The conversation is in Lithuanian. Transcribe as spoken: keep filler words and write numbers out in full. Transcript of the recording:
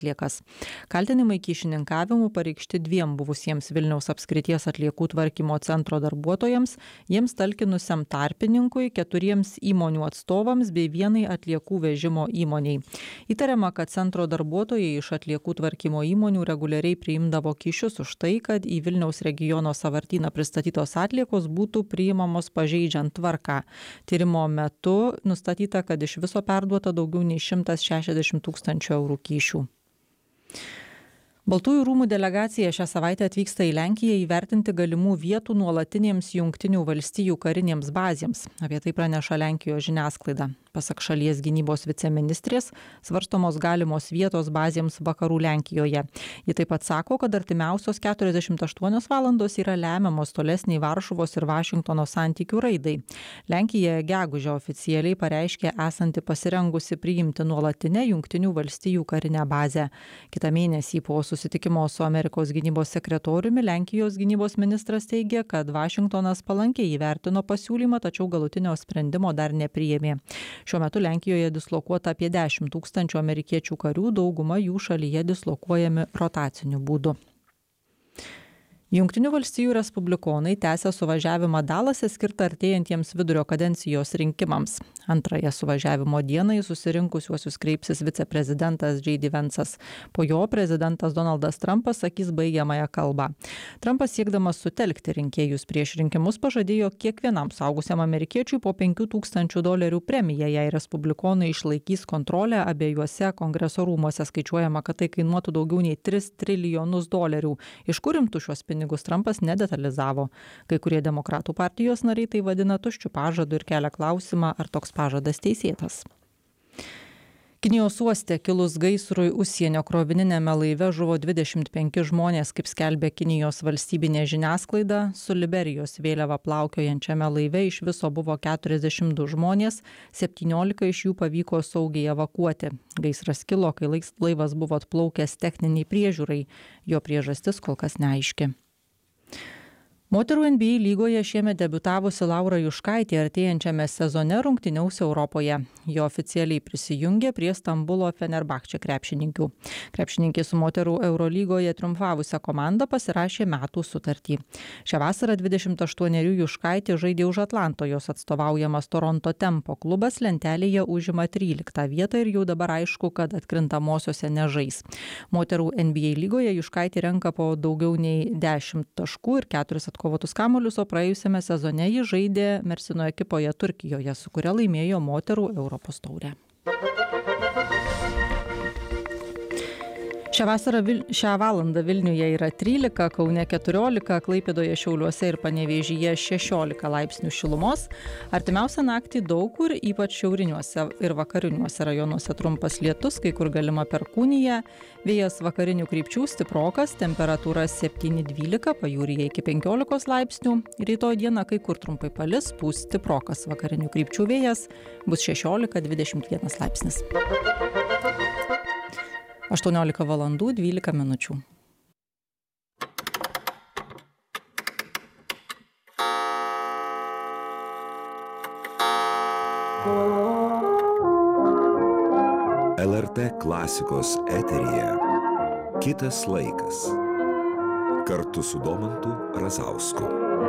atliekas. Kaltinimai kyšininkavimu pareikšti dviem buvusiems Vilniaus apskrities atliekų tvarkymo centro darbuotojams, jiems talkinusiam tarpininkui, keturiems įmonių atstovams bei vienai atliekų vežimo įmoniai. Įtariama, kad centro darbuotojai iš atliekų tvarkymo įmonių reguliariai priimdavo kyšius už tai, kad į Vilniaus regiono sąvartyną pristatytos atliekos būtų priimamos pažeidžiant tvarką. Tyrimo metu nustatyta, kad iš viso perduota daugiau nei šimtas šešiasdešimt tūkstančių eurų kyšių. Baltųjų rūmų delegacija šią savaitę atvyksta į Lenkiją įvertinti galimų vietų nuolatinėms Jungtinių valstijų karinėms bazėms. Apie tai praneša Lenkijos žiniasklaida. Pasak šalies gynybos viceministrės, svarstomos galimos vietos bazėms vakarų Lenkijoje. Ji taip pat sako, kad artimiausios keturiasdešimt aštuonios valandos yra lemiamos tolesniai Varšuvos ir Vašingtono santykių raidai. Lenkija gegužę oficialiai pareiškė esanti pasirengusi priimti nuolatinę Jungtinių valstijų karinę bazę. Kitą mėnesį po susitikimo su Amerikos gynybos sekretoriumi Lenkijos gynybos ministras teigė, kad Vašingtonas palankiai įvertino pasiūlymą, tačiau galutinio sprendimo dar nepriėmė. Šiuo metu Lenkijoje dislokuota apie dešimt tūkstančių amerikiečių karių, dauguma jų šalyje dislokuojami rotaciniu būdu. Jungtinių valstijų respublikonai tęsia suvažiavimą Dalase skirtą artėjantiems vidurio kadencijos rinkimams. Antrąją suvažiavimo dieną į susirinkusiuosius kreipsis viceprezidentas J D Vance'as. Po jo prezidentas Donaldas Trumpas sakys baigiamąją kalbą. Trumpas siekdamas sutelkti rinkėjus prieš rinkimus pažadėjo kiekvienam suaugusiam amerikiečiui po penkių tūkstančių dolerių premiją, jei respublikonai išlaikys kontrolę abiejuose kongreso rūmuose. Skaičiuojama, kad tai kainuotų daugiau nei tris trilijonus dolerių. Iš kur imtų šios pinigus Trumpas nedetalizavo. Kai kurie demokratų partijos nariai tai vadina tuščiu pažadu ir kelia klausimą, ar toks pažadas teisėtas. Kinijos uoste kilus gaisrui užsienio krovininėme laive žuvo dvidešimt penki žmonės, kaip skelbė Kinijos valstybinė žiniasklaida. Su Liberijos vėliava plaukiojančiame laive iš viso buvo keturiasdešimt du žmonės, septyniolika iš jų pavyko saugiai evakuoti. Gaisras kilo, kai laivas buvo atplaukęs techniniai priežiūrai. Jo priežastis kol kas neaiški. Moterų N B A lygoje šiemet debiutavusi Laura Juškaitė artėjančiame sezone rungtyniaus Europoje. Jo oficialiai prisijungė prie Stambulo Fenerbahče krepšininkių. Krepšininkė su moterų Eurolygoje triumfavusią komandą pasirašė metų sutartį. Šią vasarą dvidešimt aštuonerių Juškaitė žaidė už Atlanto, jos atstovaujamas Toronto Tempo klubas lentelėje užima tryliktą vietą ir jau dabar aišku, kad atkrintamosiose nežais. Moterų N B A lygoje Juškaitė renka po daugiau nei dešimt taškų ir keturis atkovotus kamuolius, o praėjusiame sezone ji žaidė Mersino ekipoje Turkijoje, su kuria laimėjo moterų Europos taurę. Šią vasarą, šią valandą Vilniuje yra trylika, Kaune keturiolika, Klaipėdoje, Šiauliuose ir Panevėžyje šešiolika laipsnių šilumos. Artimiausią naktį daug kur, ypač šiauriniuose ir vakariniuose rajonuose trumpas lietus, kai kur galima perkūnija. Vėjas vakarinių krypčių stiprokas, temperatūra septyni dvylika, pajūryje iki penkiolikos laipsnių. Rytoj dieną kai kur trumpai palis, pūs stiprokas vakarinių krypčių vėjas, bus šešiolika dvidešimt vienas laipsnis. aštuoniolika valandų dvylika minučių. L R T klasikos eteryje kitas laikas. Kartu su Domantu Razausku.